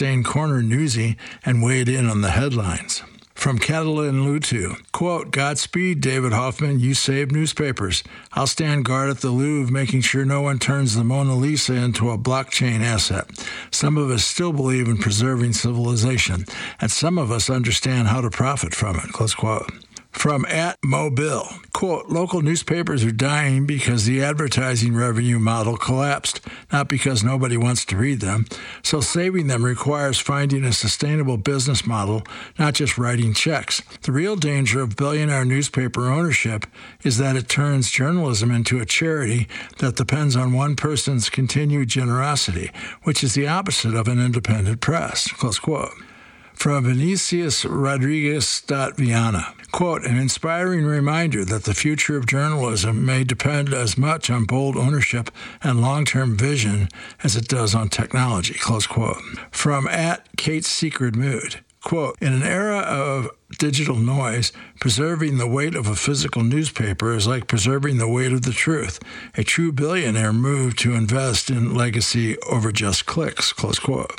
Dane Corner newsy and weighed in on the headlines. From Catalin Lutu, quote, Godspeed, David Hoffman, you saved newspapers. I'll stand guard at the Louvre, making sure no one turns the Mona Lisa into a blockchain asset. Some of us still believe in preserving civilization, and some of us understand how to profit from it, close quote. From @Mobile, quote, local newspapers are dying because the advertising revenue model collapsed, not because nobody wants to read them. So saving them requires finding a sustainable business model, not just writing checks. The real danger of billionaire newspaper ownership is that it turns journalism into a charity that depends on one person's continued generosity, which is the opposite of an independent press, close quote. From Vinicius Rodriguez Viana, quote, an inspiring reminder that the future of journalism may depend as much on bold ownership and long-term vision as it does on technology, close quote. From @Kate's Secret Mood, quote, in an era of digital noise, preserving the weight of a physical newspaper is like preserving the weight of the truth. A true billionaire moved to invest in legacy over just clicks, close quote.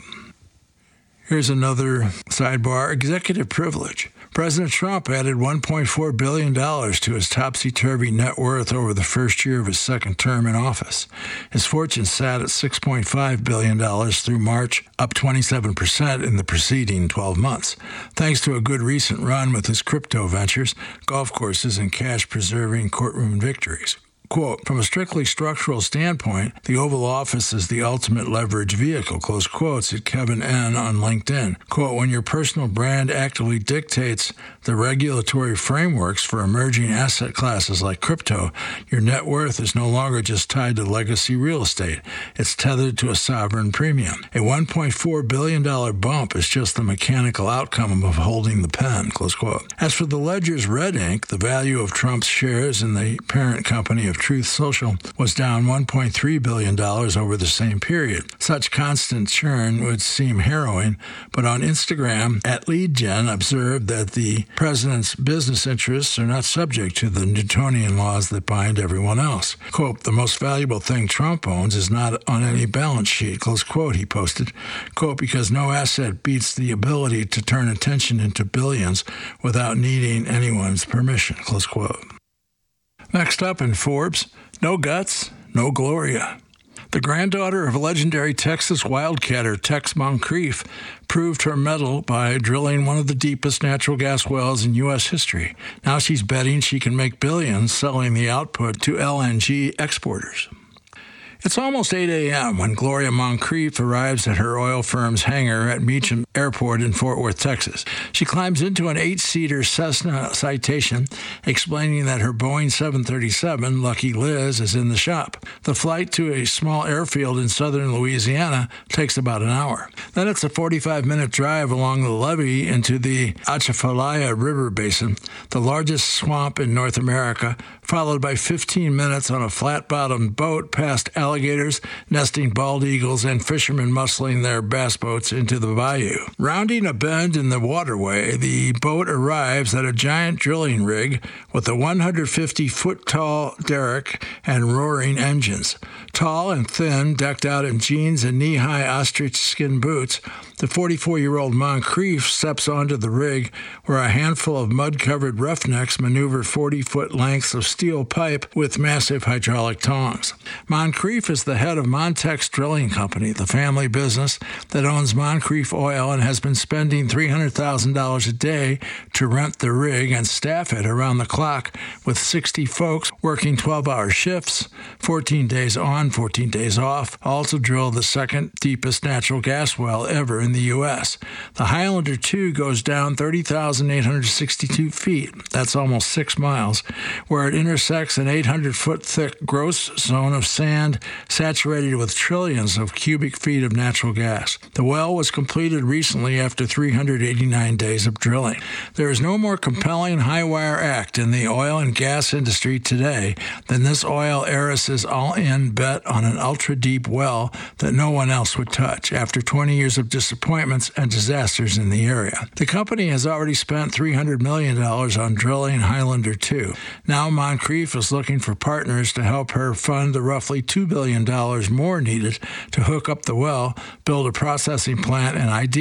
Here's another sidebar, executive privilege. President Trump added $1.4 billion to his topsy-turvy net worth over the first year of his second term in office. His fortune sat at $6.5 billion through March, up 27% in the preceding 12 months, thanks to a good recent run with his crypto ventures, golf courses, and cash-preserving courtroom victories. Quote, from a strictly structural standpoint, the Oval Office is the ultimate leverage vehicle, close quote, said Kevin N. on LinkedIn. Quote, when your personal brand actively dictates the regulatory frameworks for emerging asset classes like crypto, your net worth is no longer just tied to legacy real estate. It's tethered to a sovereign premium. A $1.4 billion bump is just the mechanical outcome of holding the pen, close quote. As for the ledger's red ink, the value of Trump's shares in the parent company of Truth Social was down $1.3 billion over the same period. Such constant churn would seem harrowing, but on Instagram, @LeadGen observed that the president's business interests are not subject to the Newtonian laws that bind everyone else. Quote, the most valuable thing Trump owns is not on any balance sheet, close quote, he posted. Quote, because no asset beats the ability to turn attention into billions without needing anyone's permission, close quote. Next up in Forbes, no guts, no Gloria. The granddaughter of legendary Texas wildcatter Tex Moncrief proved her mettle by drilling one of the deepest natural gas wells in U.S. history. Now she's betting she can make billions selling the output to LNG exporters. It's almost 8 a.m. when Gloria Moncrief arrives at her oil firm's hangar at Meacham Airport in Fort Worth, Texas. She climbs into an 8-seater Cessna Citation, explaining that her Boeing 737, Lucky Liz, is in the shop. The flight to a small airfield in southern Louisiana takes about an hour. Then it's a 45-minute drive along the levee into the Atchafalaya River Basin, the largest swamp in North America, followed by 15 minutes on a flat-bottomed boat past alligators, nesting bald eagles, and fishermen muscling their bass boats into the bayou. Rounding a bend in the waterway, the boat arrives at a giant drilling rig with a 150-foot-tall derrick and roaring engines. Tall and thin, decked out in jeans and knee-high ostrich skin boots, the 44-year-old Moncrief steps onto the rig where a handful of mud-covered roughnecks maneuver 40-foot lengths of steel pipe with massive hydraulic tongs. Moncrief is the head of Montex Drilling Company, the family business that owns Moncrief Oil and has been spending $300,000 a day to rent the rig and staff it around the clock with 60 folks working 12-hour shifts, 14 days on, 14 days off, all to drill the second deepest natural gas well ever in the U.S. The Highlander 2 goes down 30,862 feet, that's almost 6 miles, where it intersects an 800-foot thick gross zone of sand saturated with trillions of cubic feet of natural gas. The well was completed recently after 389 days of drilling. There is no more compelling high-wire act in the oil and gas industry today than this oil heiress's all-in bet on an ultra-deep well that no one else would touch after 20 years of disappointments and disasters in the area. The company has already spent $300 million on drilling Highlander 2. Now Moncrief is looking for partners to help her fund the roughly $2 billion more needed to hook up the well, build a processing plant, and